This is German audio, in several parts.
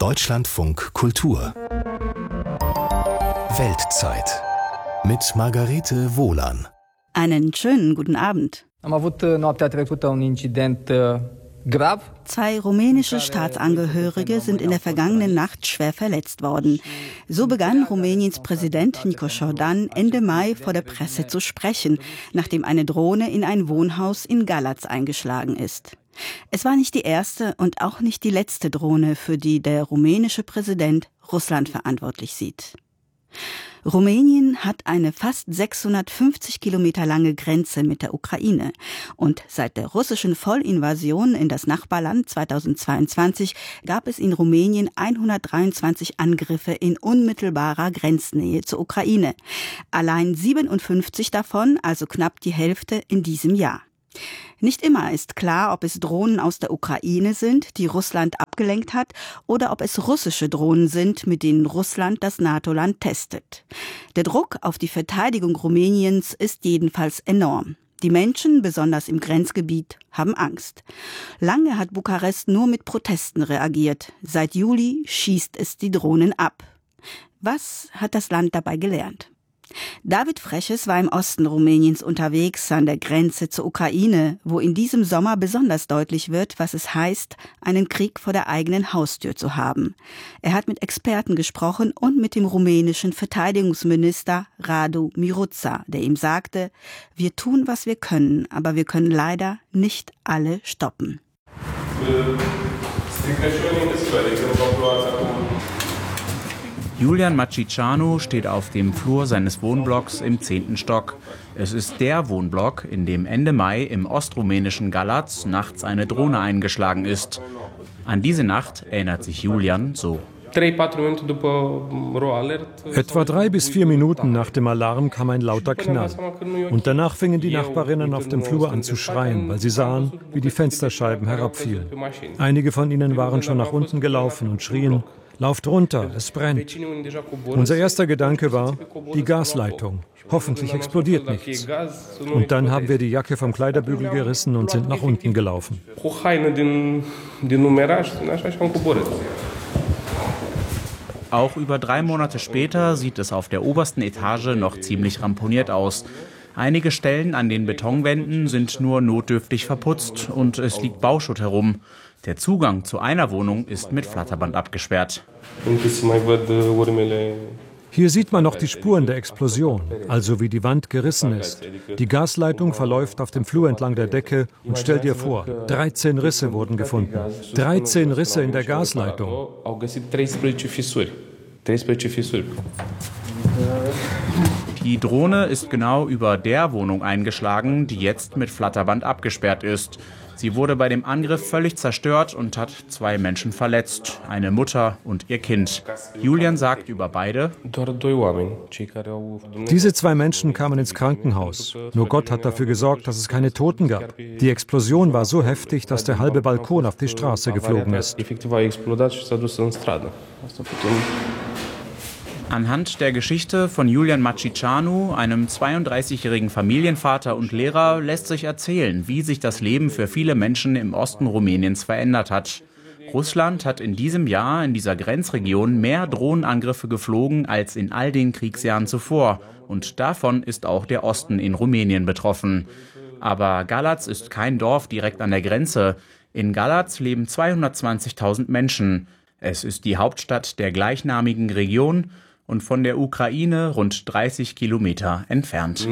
Deutschlandfunk Kultur Weltzeit mit Margarete Wohlan. Einen schönen guten Abend. Zwei rumänische Staatsangehörige sind in der vergangenen Nacht schwer verletzt worden. So begann Rumäniens Präsident Nico Jordan Ende Mai vor der Presse zu sprechen, nachdem eine Drohne in ein Wohnhaus in Galați eingeschlagen ist. Es war nicht die erste und auch nicht die letzte Drohne, für die der rumänische Präsident Russland verantwortlich sieht. Rumänien hat eine fast 650 Kilometer lange Grenze mit der Ukraine. Und seit der russischen Vollinvasion in das Nachbarland 2022 gab es in Rumänien 123 Angriffe in unmittelbarer Grenznähe zur Ukraine. Allein 57 davon, also knapp die Hälfte, in diesem Jahr. Nicht immer ist klar, ob es Drohnen aus der Ukraine sind, die Russland abgelenkt hat, oder ob es russische Drohnen sind, mit denen Russland das NATO-Land testet. Der Druck auf die Verteidigung Rumäniens ist jedenfalls enorm. Die Menschen, besonders im Grenzgebiet, haben Angst. Lange hat Bukarest nur mit Protesten reagiert. Seit Juli schießt es die Drohnen ab. Was hat das Land dabei gelernt? David Freches war im Osten Rumäniens unterwegs, an der Grenze zur Ukraine, wo in diesem Sommer besonders deutlich wird, was es heißt, einen Krieg vor der eigenen Haustür zu haben. Er hat mit Experten gesprochen und mit dem rumänischen Verteidigungsminister Radu Miruța, der ihm sagte, wir tun, was wir können, aber wir können leider nicht alle stoppen. Julian Maciceanu steht auf dem Flur seines Wohnblocks im 10. Stock. Es ist der Wohnblock, in dem Ende Mai im ostrumänischen Galați nachts eine Drohne eingeschlagen ist. An diese Nacht erinnert sich Julian so. Etwa 3 bis 4 Minuten nach dem Alarm kam ein lauter Knall. Und danach fingen die Nachbarinnen auf dem Flur an zu schreien, weil sie sahen, wie die Fensterscheiben herabfielen. Einige von ihnen waren schon nach unten gelaufen und schrien, »Lauft runter, es brennt!« Unser erster Gedanke war, die Gasleitung. Hoffentlich explodiert nichts. Und dann haben wir die Jacke vom Kleiderbügel gerissen und sind nach unten gelaufen. Auch über 3 Monate später sieht es auf der obersten Etage noch ziemlich ramponiert aus. Einige Stellen an den Betonwänden sind nur notdürftig verputzt und es liegt Bauschutt herum. Der Zugang zu einer Wohnung ist mit Flatterband abgesperrt. Hier sieht man noch die Spuren der Explosion, also wie die Wand gerissen ist. Die Gasleitung verläuft auf dem Flur entlang der Decke und stell dir vor, 13 Risse wurden gefunden. 13 Risse in der Gasleitung. Die Drohne ist genau über der Wohnung eingeschlagen, die jetzt mit Flatterband abgesperrt ist. Sie wurde bei dem Angriff völlig zerstört und hat 2 Menschen verletzt, eine Mutter und ihr Kind. Julian sagt über beide: Diese 2 Menschen kamen ins Krankenhaus. Nur Gott hat dafür gesorgt, dass es keine Toten gab. Die Explosion war so heftig, dass der halbe Balkon auf die Straße geflogen ist. Anhand der Geschichte von Julian Maciceanu, einem 32-jährigen Familienvater und Lehrer, lässt sich erzählen, wie sich das Leben für viele Menschen im Osten Rumäniens verändert hat. Russland hat in diesem Jahr in dieser Grenzregion mehr Drohnenangriffe geflogen als in all den Kriegsjahren zuvor. Und davon ist auch der Osten in Rumänien betroffen. Aber Galați ist kein Dorf direkt an der Grenze. In Galați leben 220.000 Menschen. Es ist die Hauptstadt der gleichnamigen Region und von der Ukraine rund 30 Kilometer entfernt.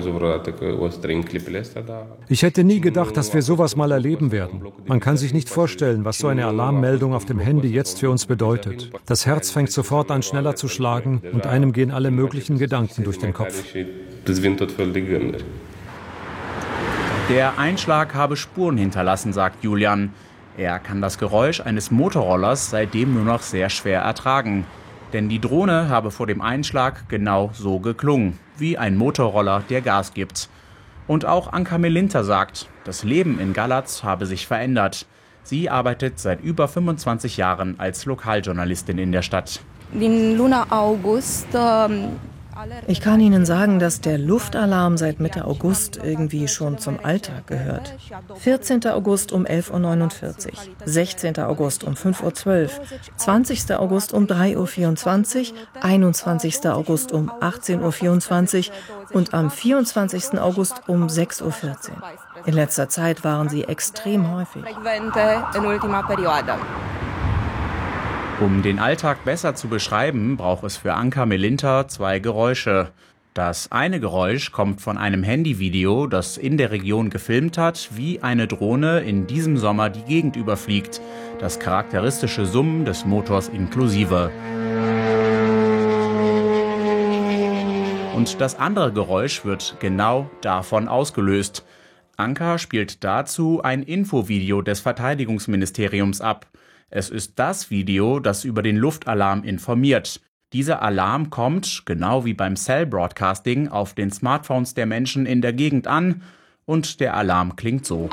Ich hätte nie gedacht, dass wir sowas mal erleben werden. Man kann sich nicht vorstellen, was so eine Alarmmeldung auf dem Handy jetzt für uns bedeutet. Das Herz fängt sofort an, schneller zu schlagen und einem gehen alle möglichen Gedanken durch den Kopf. Der Einschlag habe Spuren hinterlassen, sagt Julian. Er kann das Geräusch eines Motorrollers seitdem nur noch sehr schwer ertragen. Denn die Drohne habe vor dem Einschlag genau so geklungen, wie ein Motorroller, der Gas gibt. Und auch Anka Melinta sagt, das Leben in Galați habe sich verändert. Sie arbeitet seit über 25 Jahren als Lokaljournalistin in der Stadt. Din luna August Ich kann Ihnen sagen, dass der Luftalarm seit Mitte August irgendwie schon zum Alltag gehört. 14. August um 11.49 Uhr, 16. August um 5.12 Uhr, 20. August um 3.24 Uhr, 21. August um 18.24 Uhr und am 24. August um 6.14 Uhr. In letzter Zeit waren sie extrem häufig. Um den Alltag besser zu beschreiben, braucht es für Anka Melinta 2 Geräusche. Das eine Geräusch kommt von einem Handyvideo, das in der Region gefilmt hat, wie eine Drohne in diesem Sommer die Gegend überfliegt. Das charakteristische Summen des Motors inklusive. Und das andere Geräusch wird genau davon ausgelöst. Anka spielt dazu ein Infovideo des Verteidigungsministeriums ab. Es ist das Video, das über den Luftalarm informiert. Dieser Alarm kommt, genau wie beim Cell Broadcasting, auf den Smartphones der Menschen in der Gegend an und der Alarm klingt so.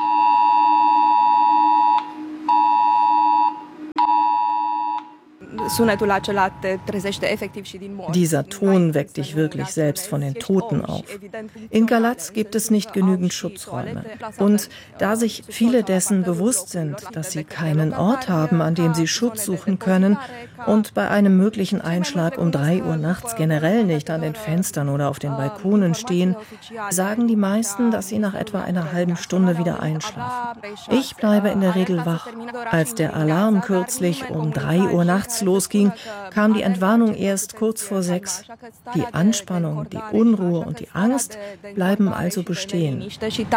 Dieser Ton weckt dich wirklich selbst von den Toten auf. In Galatz gibt es nicht genügend Schutzräume. Und da sich viele dessen bewusst sind, dass sie keinen Ort haben, an dem sie Schutz suchen können und bei einem möglichen Einschlag um 3 Uhr nachts generell nicht an den Fenstern oder auf den Balkonen stehen, sagen die meisten, dass sie nach etwa einer halben Stunde wieder einschlafen. Ich bleibe in der Regel wach. Als der Alarm kürzlich um 3 Uhr nachts losging, kam die Entwarnung erst kurz vor 6. Die Anspannung, die Unruhe und die Angst bleiben also bestehen.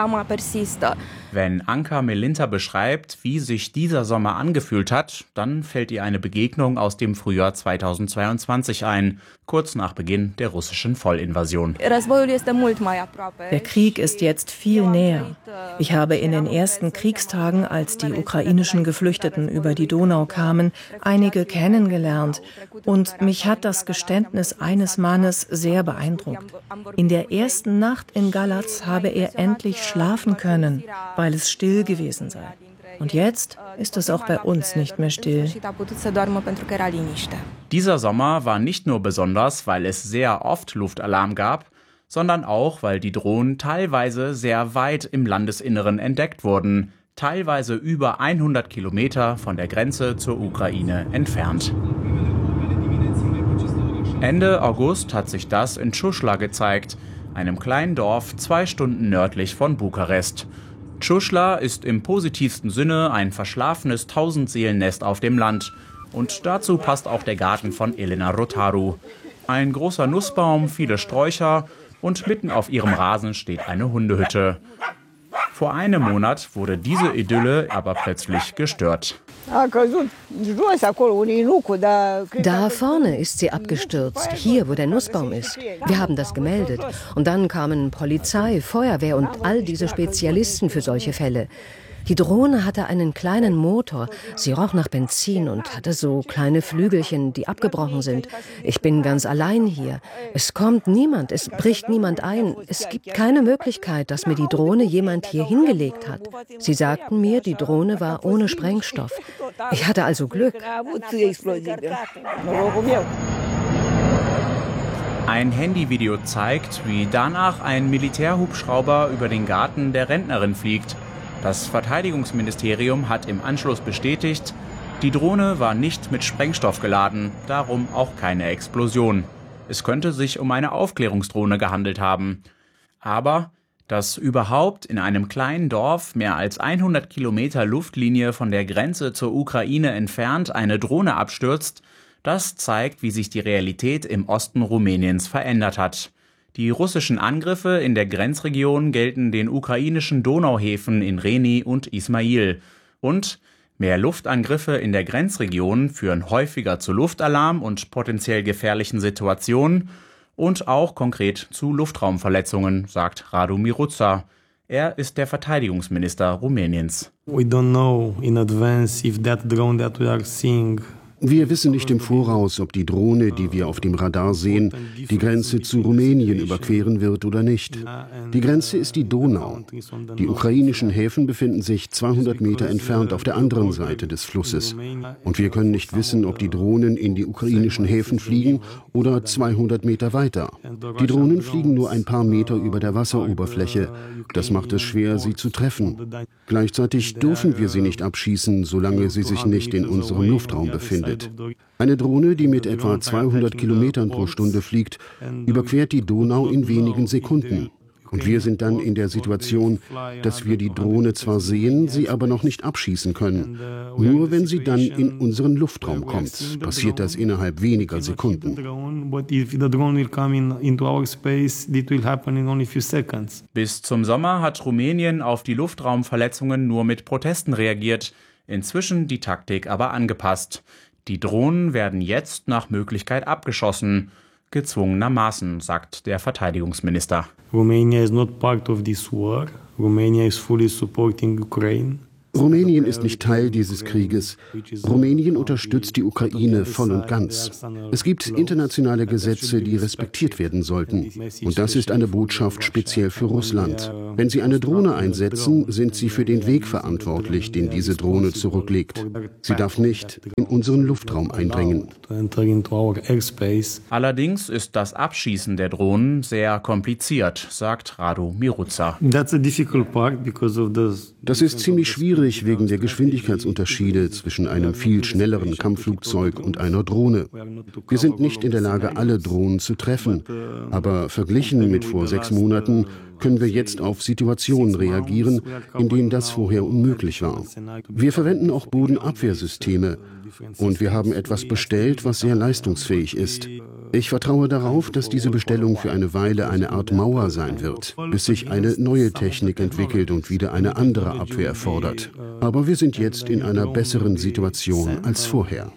Wenn Anka Melinta beschreibt, wie sich dieser Sommer angefühlt hat, dann fällt ihr eine Begegnung aus dem Frühjahr 2022 ein, kurz nach Beginn der russischen Vollinvasion. Der Krieg ist jetzt viel näher. Ich habe in den ersten Kriegstagen, als die ukrainischen Geflüchteten über die Donau kamen, einige kennengelernt und mich hat das Geständnis eines Mannes sehr beeindruckt. In der ersten Nacht in Galatz habe er endlich schlafen können, weil es still gewesen sei. Und jetzt ist es auch bei uns nicht mehr still. Dieser Sommer war nicht nur besonders, weil es sehr oft Luftalarm gab, sondern auch, weil die Drohnen teilweise sehr weit im Landesinneren entdeckt wurden, teilweise über 100 Kilometer von der Grenze zur Ukraine entfernt. Ende August hat sich das in Tschusla gezeigt, einem kleinen Dorf 2 Stunden nördlich von Bukarest. Tschusla ist im positivsten Sinne ein verschlafenes Tausendseelennest auf dem Land. Und dazu passt auch der Garten von Elena Rotaru. Ein großer Nussbaum, viele Sträucher und mitten auf ihrem Rasen steht eine Hundehütte. Vor einem Monat wurde diese Idylle aber plötzlich gestört. Da vorne ist sie abgestürzt, hier, wo der Nussbaum ist. Wir haben das gemeldet. Und dann kamen Polizei, Feuerwehr und all diese Spezialisten für solche Fälle. Die Drohne hatte einen kleinen Motor. Sie roch nach Benzin und hatte so kleine Flügelchen, die abgebrochen sind. Ich bin ganz allein hier. Es kommt niemand, es bricht niemand ein. Es gibt keine Möglichkeit, dass mir die Drohne jemand hier hingelegt hat. Sie sagten mir, die Drohne war ohne Sprengstoff. Ich hatte also Glück. Ein Handyvideo zeigt, wie danach ein Militärhubschrauber über den Garten der Rentnerin fliegt. Das Verteidigungsministerium hat im Anschluss bestätigt, die Drohne war nicht mit Sprengstoff geladen, darum auch keine Explosion. Es könnte sich um eine Aufklärungsdrohne gehandelt haben. Aber dass überhaupt in einem kleinen Dorf mehr als 100 Kilometer Luftlinie von der Grenze zur Ukraine entfernt eine Drohne abstürzt, das zeigt, wie sich die Realität im Osten Rumäniens verändert hat. Die russischen Angriffe in der Grenzregion gelten den ukrainischen Donauhäfen in Reni und Ismail. Und mehr Luftangriffe in der Grenzregion führen häufiger zu Luftalarm und potenziell gefährlichen Situationen und auch konkret zu Luftraumverletzungen, sagt Radu Miruța. Er ist der Verteidigungsminister Rumäniens. We don't know in advance if that drone that we are seeing Wir wissen nicht im Voraus, ob die Drohne, die wir auf dem Radar sehen, die Grenze zu Rumänien überqueren wird oder nicht. Die Grenze ist die Donau. Die ukrainischen Häfen befinden sich 200 Meter entfernt auf der anderen Seite des Flusses. Und wir können nicht wissen, ob die Drohnen in die ukrainischen Häfen fliegen oder 200 Meter weiter. Die Drohnen fliegen nur ein paar Meter über der Wasseroberfläche. Das macht es schwer, sie zu treffen. Gleichzeitig dürfen wir sie nicht abschießen, solange sie sich nicht in unserem Luftraum befindet. Eine Drohne, die mit etwa 200 Kilometern pro Stunde fliegt, überquert die Donau in wenigen Sekunden. Und wir sind dann in der Situation, dass wir die Drohne zwar sehen, sie aber noch nicht abschießen können. Nur wenn sie dann in unseren Luftraum kommt, passiert das innerhalb weniger Sekunden. Bis zum Sommer hat Rumänien auf die Luftraumverletzungen nur mit Protesten reagiert, inzwischen die Taktik aber angepasst. Die Drohnen werden jetzt nach Möglichkeit abgeschossen. Gezwungenermaßen, sagt der Verteidigungsminister. Romania is not part of this war. Romania is fully supporting Ukraine. Rumänien ist nicht Teil dieses Krieges. Rumänien unterstützt die Ukraine voll und ganz. Es gibt internationale Gesetze, die respektiert werden sollten. Und das ist eine Botschaft speziell für Russland. Wenn sie eine Drohne einsetzen, sind sie für den Weg verantwortlich, den diese Drohne zurücklegt. Sie darf nicht in unseren Luftraum eindringen. Allerdings ist das Abschießen der Drohnen sehr kompliziert, sagt Radu Miruța. Das ist ziemlich schwierig wegen der Geschwindigkeitsunterschiede zwischen einem viel schnelleren Kampfflugzeug und einer Drohne. Wir sind nicht in der Lage, alle Drohnen zu treffen. Aber verglichen mit vor 6 Monaten können wir jetzt auf Situationen reagieren, in denen das vorher unmöglich war. Wir verwenden auch Bodenabwehrsysteme. Und wir haben etwas bestellt, was sehr leistungsfähig ist. Ich vertraue darauf, dass diese Bestellung für eine Weile eine Art Mauer sein wird, bis sich eine neue Technik entwickelt und wieder eine andere Abwehr erfordert. Aber wir sind jetzt in einer besseren Situation als vorher.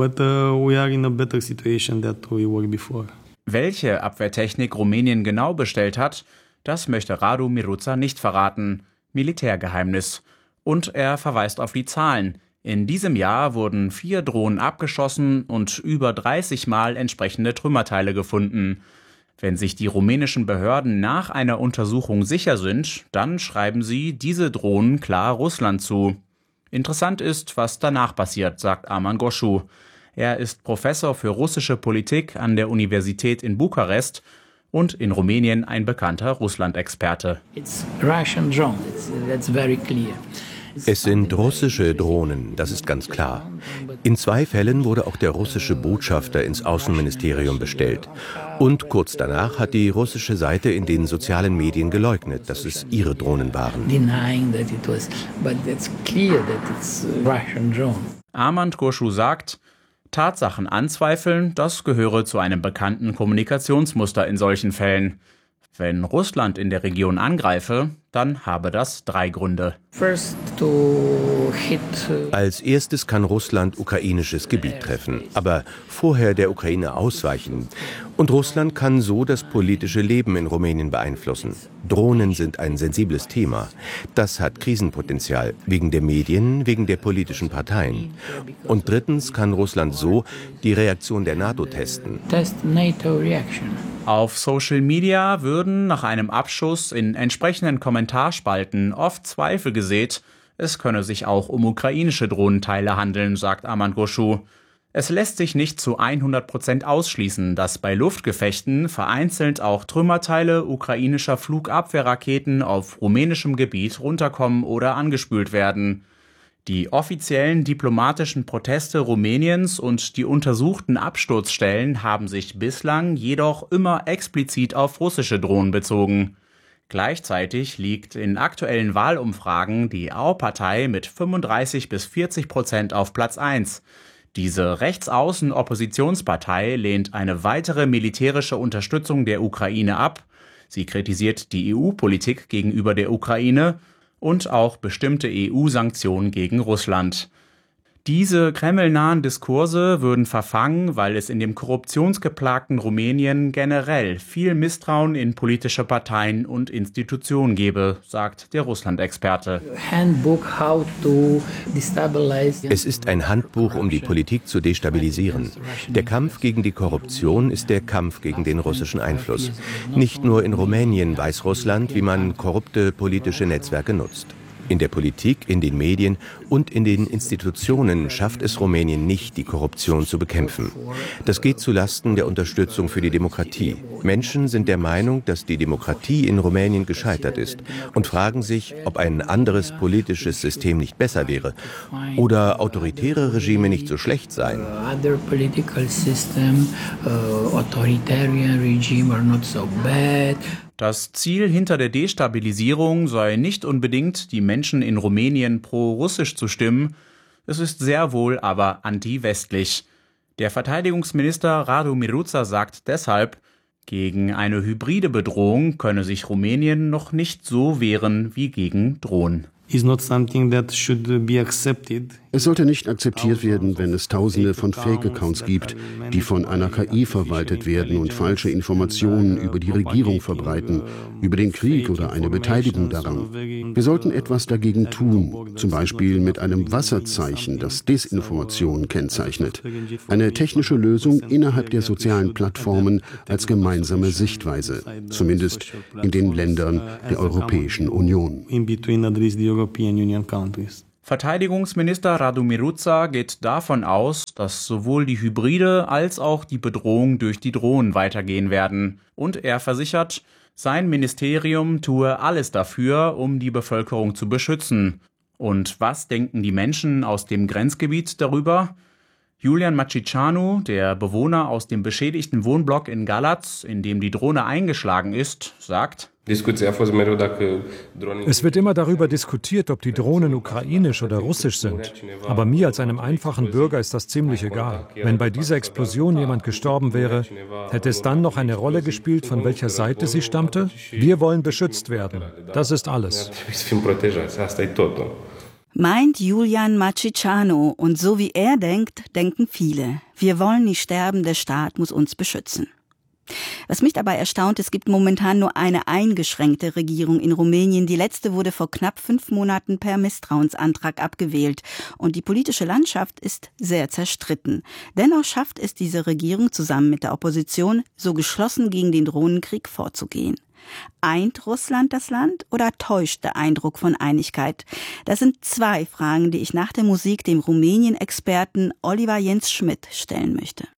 Welche Abwehrtechnik Rumänien genau bestellt hat, das möchte Radu Miruța nicht verraten. Militärgeheimnis. Und er verweist auf die Zahlen. In diesem Jahr wurden 4 Drohnen abgeschossen und über 30 Mal entsprechende Trümmerteile gefunden. Wenn sich die rumänischen Behörden nach einer Untersuchung sicher sind, dann schreiben sie diese Drohnen klar Russland zu. Interessant ist, was danach passiert, sagt Arman Goshu. Er ist Professor für russische Politik an der Universität in Bukarest und in Rumänien ein bekannter Russland-Experte. Es sind russische Drohnen, das ist ganz klar. In 2 Fällen wurde auch der russische Botschafter ins Außenministerium bestellt. Und kurz danach hat die russische Seite in den sozialen Medien geleugnet, dass es ihre Drohnen waren. Arman Goshu sagt, Tatsachen anzweifeln, das gehöre zu einem bekannten Kommunikationsmuster in solchen Fällen. Wenn Russland in der Region angreife, dann habe das 3 Gründe. Als erstes kann Russland ukrainisches Gebiet treffen, aber vorher der Ukraine ausweichen. Und Russland kann so das politische Leben in Rumänien beeinflussen. Drohnen sind ein sensibles Thema. Das hat Krisenpotenzial, wegen der Medien, wegen der politischen Parteien. Und drittens kann Russland so die Reaktion der NATO testen. Auf Social Media würden nach einem Abschuss in entsprechenden Kommentarspalten oft Zweifel gesät, es könne sich auch um ukrainische Drohnenteile handeln, sagt Arman Goshu. Es lässt sich nicht zu 100% ausschließen, dass bei Luftgefechten vereinzelt auch Trümmerteile ukrainischer Flugabwehrraketen auf rumänischem Gebiet runterkommen oder angespült werden. Die offiziellen diplomatischen Proteste Rumäniens und die untersuchten Absturzstellen haben sich bislang jedoch immer explizit auf russische Drohnen bezogen. Gleichzeitig liegt in aktuellen Wahlumfragen die AU-Partei mit 35-40% auf Platz 1. Diese Rechtsaußen-Oppositionspartei lehnt eine weitere militärische Unterstützung der Ukraine ab. Sie kritisiert die EU-Politik gegenüber der Ukraine und auch bestimmte EU-Sanktionen gegen Russland. Diese kremlnahen Diskurse würden verfangen, weil es in dem korruptionsgeplagten Rumänien generell viel Misstrauen in politische Parteien und Institutionen gebe, sagt der Russland-Experte. Es ist ein Handbuch, um die Politik zu destabilisieren. Der Kampf gegen die Korruption ist der Kampf gegen den russischen Einfluss. Nicht nur in Rumänien weiß Russland, wie man korrupte politische Netzwerke nutzt. In der Politik, in den Medien und in den Institutionen schafft es Rumänien nicht, die Korruption zu bekämpfen. Das geht zulasten der Unterstützung für die Demokratie. Menschen sind der Meinung, dass die Demokratie in Rumänien gescheitert ist und fragen sich, ob ein anderes politisches System nicht besser wäre oder autoritäre Regime nicht so schlecht seien. Das Ziel hinter der Destabilisierung sei nicht unbedingt, die Menschen in Rumänien pro-russisch zu stimmen. Es ist sehr wohl aber anti-westlich. Der Verteidigungsminister Radu Miruța sagt deshalb, gegen eine hybride Bedrohung könne sich Rumänien noch nicht so wehren wie gegen Drohnen. Es sollte nicht akzeptiert werden, wenn es Tausende von Fake-Accounts gibt, die von einer KI verwaltet werden und falsche Informationen über die Regierung verbreiten, über den Krieg oder eine Beteiligung daran. Wir sollten etwas dagegen tun, zum Beispiel mit einem Wasserzeichen, das Desinformation kennzeichnet. Eine technische Lösung innerhalb der sozialen Plattformen als gemeinsame Sichtweise, zumindest in den Ländern der Europäischen Union. Verteidigungsminister Radu Miruța geht davon aus, dass sowohl die Hybride als auch die Bedrohung durch die Drohnen weitergehen werden. Und er versichert, sein Ministerium tue alles dafür, um die Bevölkerung zu beschützen. Und was denken die Menschen aus dem Grenzgebiet darüber? Julian Maciceanu, der Bewohner aus dem beschädigten Wohnblock in Galați, in dem die Drohne eingeschlagen ist, sagt: Es wird immer darüber diskutiert, ob die Drohnen ukrainisch oder russisch sind. Aber mir als einem einfachen Bürger ist das ziemlich egal. Wenn bei dieser Explosion jemand gestorben wäre, hätte es dann noch eine Rolle gespielt, von welcher Seite sie stammte? Wir wollen beschützt werden. Das ist alles. Meint Julian Maciceanu, und so wie er denkt, denken viele. Wir wollen nicht sterben, der Staat muss uns beschützen. Was mich dabei erstaunt, es gibt momentan nur eine eingeschränkte Regierung in Rumänien. Die letzte wurde vor knapp 5 Monaten per Misstrauensantrag abgewählt. Und die politische Landschaft ist sehr zerstritten. Dennoch schafft es diese Regierung zusammen mit der Opposition, so geschlossen gegen den Drohnenkrieg vorzugehen. Eint Russland das Land oder täuscht der Eindruck von Einigkeit? Das sind 2 Fragen, die ich nach der Musik dem Rumänien-Experten Oliver Jens Schmidt stellen möchte.